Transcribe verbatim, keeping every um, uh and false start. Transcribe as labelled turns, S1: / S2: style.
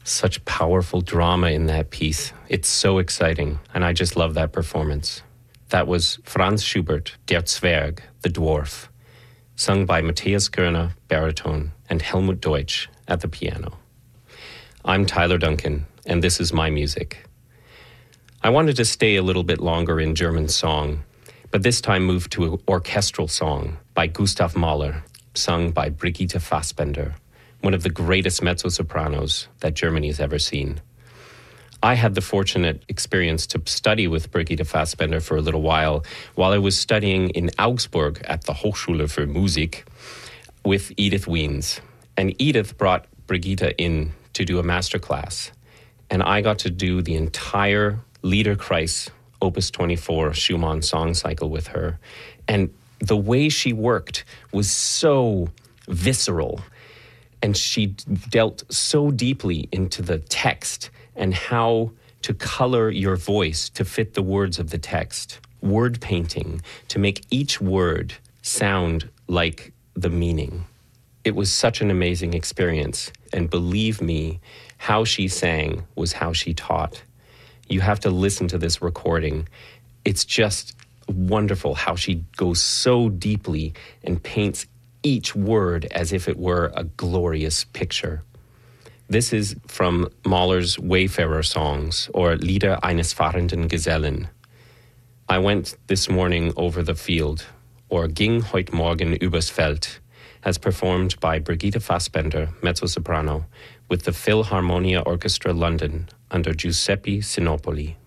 S1: Such powerful drama in that piece. It's so exciting, and I just love that performance. That was Franz Schubert, Der Zwerg, the Dwarf, sung by Matthias Görner, baritone, and Helmut Deutsch at the piano. I'm Tyler Duncan, and this is my music. I wanted to stay a little bit longer in German song, but this time moved to an orchestral song by Gustav Mahler, sung by Brigitte Fassbender, one of the greatest mezzo-sopranos that Germany's ever seen. I had the fortunate experience to study with Brigitte Fassbender for a little while, while I was studying in Augsburg at the Hochschule für Musik with Edith Wiens. And Edith brought Brigitte in to do a masterclass. And I got to do the entire Liederkreis Opus twenty-four Schumann song cycle with her. And the way she worked was so visceral. And she dealt so deeply into the text and how to color your voice to fit the words of the text. Word painting to make each word sound like the meaning. It was such an amazing experience. And believe me, how she sang was how she taught. You have to listen to this recording. It's just wonderful how she goes so deeply and paints each word as if it were a glorious picture. This is from Mahler's Wayfarer songs, or Lieder eines fahrenden Gesellen. I went this morning over the field, or Ging heut Morgen übers Feld, as performed by Brigitte Fassbender, mezzo-soprano, with the Philharmonia Orchestra London under Giuseppe Sinopoli.